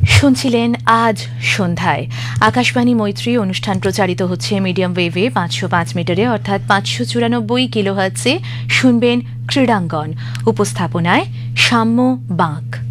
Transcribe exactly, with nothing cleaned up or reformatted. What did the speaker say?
শুনছিলেন আজ সন্ধ্যায় আকাশবাণী মৈত্রী অনুষ্ঠান প্রচারিত হচ্ছে মিডিয়াম ওয়েভে পাঁচশো পাঁচ মিটারে অর্থাৎ পাঁচশো চুরানব্বই কিলোহার্টজে। শুনবেন ক্রীড়াঙ্গন, উপস্থাপনায় সাম্য বাঁক।